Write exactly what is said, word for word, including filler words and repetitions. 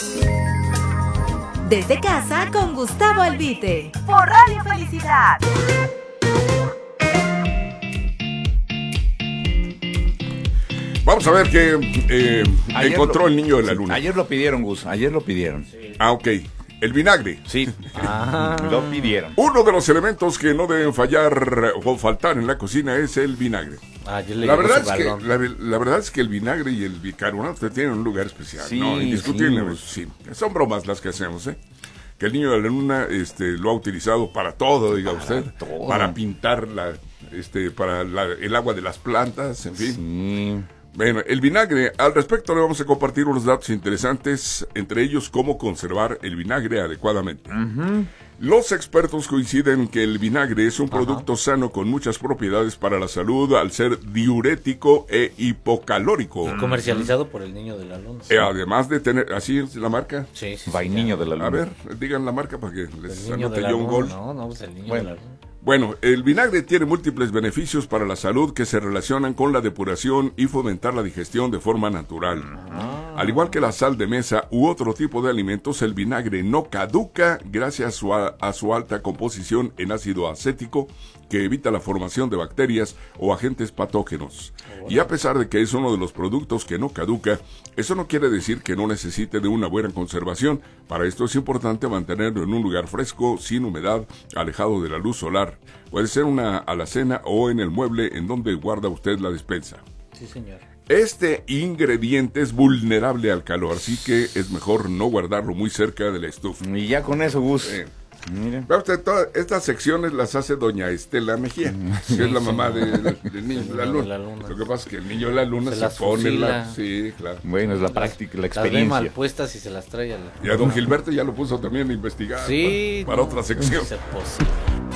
Desde casa con Gustavo Albite, por Radio Felicidad. Vamos a ver qué eh, encontró lo, el niño de la luna. Ayer lo pidieron, Gus, ayer lo pidieron. Sí. Ah, ok. El vinagre. Sí, ah. lo pidieron. Uno de los elementos que no deben fallar o faltar en la cocina es el vinagre. Ah, yo le la, verdad es que, balón. la, la verdad es que el vinagre y el bicarbonato tienen un lugar especial. Sí, no, indiscutiblemente. sí. sí. Son bromas las que hacemos, ¿eh? Que el niño de la luna este, lo ha utilizado para todo, diga para usted. Todo. Para pintar la, este, para la, el agua de las plantas, en fin. Sí. Bueno, el vinagre, al respecto le vamos a compartir unos datos interesantes, entre ellos cómo conservar el vinagre adecuadamente. Uh-huh. Los expertos coinciden que el vinagre es un producto uh-huh. sano con muchas propiedades para la salud al ser diurético e hipocalórico. Comercializado por el niño de la luna. Eh, además de tener, ¿así es la marca? Sí, sí. Va, sí niño de la luna. A ver, digan la marca para que les anote yo un luna. gol. No, no, pues el niño bueno. de la luna. Bueno, el vinagre tiene múltiples beneficios para la salud que se relacionan con la depuración y fomentar la digestión de forma natural. Ah. Al igual que la sal de mesa u otro tipo de alimentos, el vinagre no caduca gracias a su, a, a su alta composición en ácido acético que evita la formación de bacterias o agentes patógenos. Oh, y a pesar de que es uno de los productos que no caduca, eso no quiere decir que no necesite de una buena conservación. Para esto es importante mantenerlo en un lugar fresco, sin humedad, alejado de la luz solar. Puede ser una alacena o en el mueble en donde guarda usted la despensa. Sí, señor. Este ingrediente es vulnerable al calor, así que es mejor no guardarlo muy cerca de la estufa. Y ya con eso, Gus. Eh. Miren. Vea usted, todas estas secciones las hace doña Estela Mejía, sí, que es la mamá del de, de niño de la, de la luna. Lo que pasa es que el niño de la luna se, se pone la... Sí, claro. Bueno, es la práctica, la experiencia. Las ve mal puestas y se las trae a la... Y a don Gilberto ya lo puso también a investigar sí, para, para no, otra sección. No es posible.